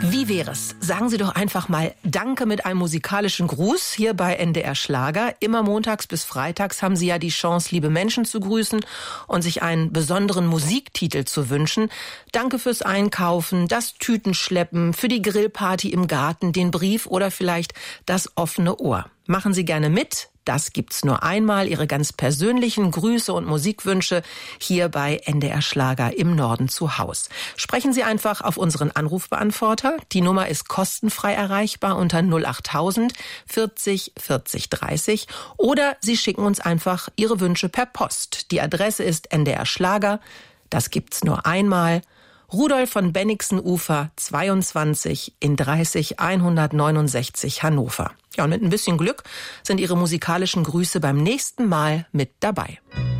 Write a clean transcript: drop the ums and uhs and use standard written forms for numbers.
Wie wäre es? Sagen Sie doch einfach mal Danke mit einem musikalischen Gruß hier bei NDR Schlager. Immer montags bis freitags haben Sie ja die Chance, liebe Menschen zu grüßen und sich einen besonderen Musiktitel zu wünschen. Danke fürs Einkaufen, das Tütenschleppen, für die Grillparty im Garten, den Brief oder vielleicht das offene Ohr. Machen Sie gerne mit. Das gibt's nur einmal. Ihre ganz persönlichen Grüße und Musikwünsche hier bei NDR Schlager im Norden zu Haus. Sprechen Sie einfach auf unseren Anrufbeantworter. Die Nummer ist kostenfrei erreichbar unter 08000 40 40 30. Oder Sie schicken uns einfach Ihre Wünsche per Post. Die Adresse ist NDR Schlager. Das gibt's nur einmal. Rudolf von Bennigsen-Ufer 22 in 30 169 Hannover. Ja, und mit ein bisschen Glück sind Ihre musikalischen Grüße beim nächsten Mal mit dabei.